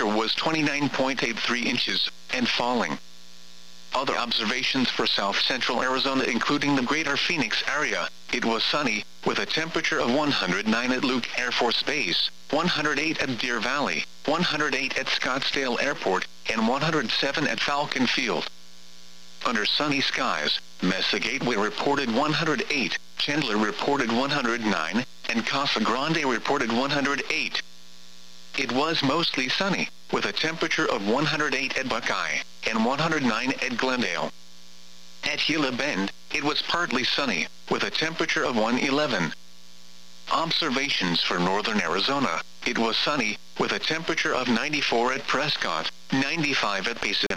was 29.83 inches, and falling. Other observations for south-central Arizona including the greater Phoenix area, it was sunny, with a temperature of 109 at Luke Air Force Base, 108 at Deer Valley, 108 at Scottsdale Airport, and 107 at Falcon Field. Under sunny skies, Mesa Gateway reported 108, Chandler reported 109, and Casa Grande reported 108. It was mostly sunny, with a temperature of 108 at Buckeye, and 109 at Glendale. At Gila Bend, it was partly sunny, with a temperature of 111. Observations for northern Arizona, it was sunny, with a temperature of 94 at Prescott, 95 at Payson.